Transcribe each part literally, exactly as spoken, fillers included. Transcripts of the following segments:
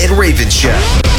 and Raven Show.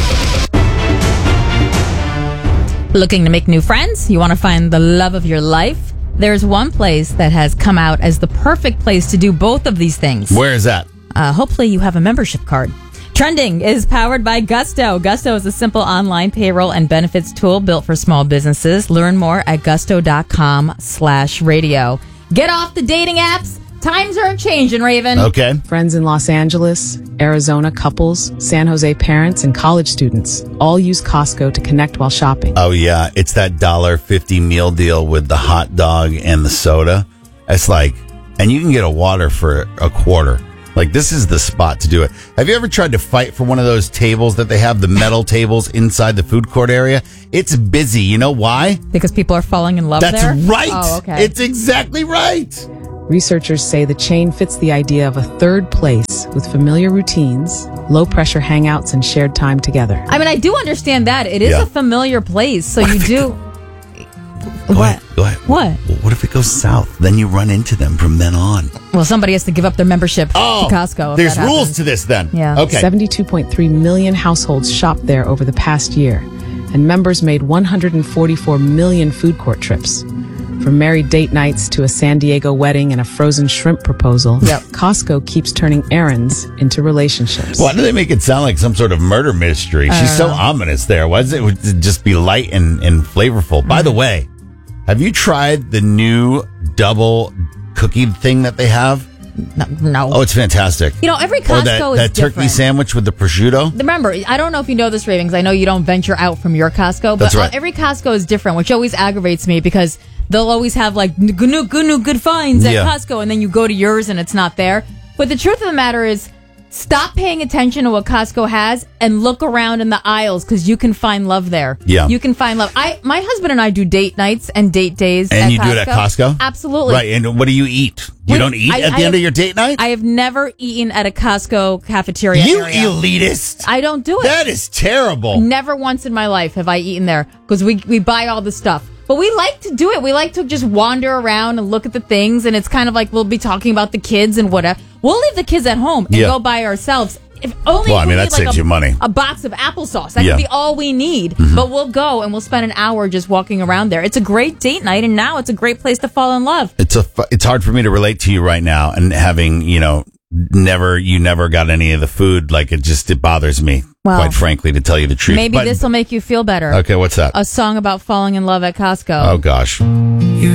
Looking to make new friends? You want to find the love of your life? There's one place that has come out as the perfect place to do both of these things. Where is that? Uh, hopefully you have a membership card. Trending is powered by Gusto. Gusto is a simple online payroll and benefits tool built for small businesses. Learn more at gusto.com slash radio. Get off the dating apps. Times are changing, Raven. Okay. Friends in Los Angeles, Arizona couples, San Jose parents, and college students all use Costco to connect while shopping. Oh, yeah. It's that one dollar fifty meal deal with the hot dog and the soda. It's like, and you can get a water for a quarter. Like, this is the spot to do it. Have you ever tried to fight for one of those tables that they have, the metal tables inside the food court area? It's busy. You know why? Because people are falling in love That's there? right. Oh, okay. It's exactly right. Researchers say the chain fits the idea of a third place with familiar routines, low-pressure hangouts, and shared time together. I mean, I do understand that. It is Yeah. a familiar place, so you do... Go What? ahead, go ahead. What? Well, what if it goes south? Then you run into them from then on. Well, somebody has to give up their membership Oh, to Costco. if there's that rules happens. to this then. Yeah. Okay. seventy-two point three million households shopped there over the past year, and members made one hundred forty-four million food court trips. From married date nights to a San Diego wedding and a frozen shrimp proposal, Yep. Costco keeps turning errands into relationships. Why do they make it sound like some sort of murder mystery? She's so ominous there. Why does it would it just be light and, and flavorful? By the way, have you tried the new double cookie thing that they have? No. no. Oh, it's fantastic. You know, every Or Costco that, is that turkey different. sandwich with the prosciutto. Remember, I don't know if you know this, Raving, because I know you don't venture out from your Costco, but That's right. every Costco is different, which always aggravates me because they'll always have like good, good, good, good finds at Yeah. Costco, and then you go to yours and it's not there. But the truth of the matter is, stop paying attention to what Costco has and look around in the aisles because you can find love there. Yeah. You can find love. I, my husband and I do date nights and date days And at you Costco. do it at Costco? Absolutely. Right. And what do you eat? You Wait, don't eat I- at the I end have- of your date night? I have never eaten at a Costco cafeteria you area. elitist. I don't do it. That is terrible. Never once in my life have I eaten there because we we buy all the stuff. But we like to do it. We like to just wander around and look at the things, and it's kind of like we'll be talking about the kids and whatever. We'll leave the kids at home and Yeah. go by ourselves. If only Well, if I we mean, need, that like, saves a, you money. A box of applesauce. That Yeah. could be all we need. Mm-hmm. But we'll go and we'll spend an hour just walking around there. It's a great date night, and now it's a great place to fall in love. It's a. fu- It's hard for me to relate to you right now, and having you know never you never got any of the food. Like it just it bothers me, Well, quite frankly, to tell you the truth. Maybe But- this will make you feel better. Okay, what's that? A song about falling in love at Costco. Oh gosh. You